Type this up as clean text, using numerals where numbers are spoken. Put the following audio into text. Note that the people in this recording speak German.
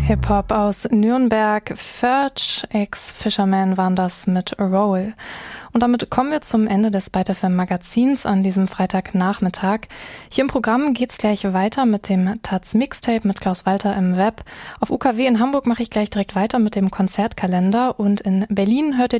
Hip-Hop aus Nürnberg. Ferch ex Fisherman waren das mit Roll. Und damit kommen wir zum Ende des Byte FM Magazins an diesem Freitagnachmittag. Hier im Programm geht's gleich weiter mit dem taz Mixtape mit Klaus Walter im Web. Auf UKW in Hamburg mache ich gleich direkt weiter mit dem Konzertkalender und in Berlin hört ihr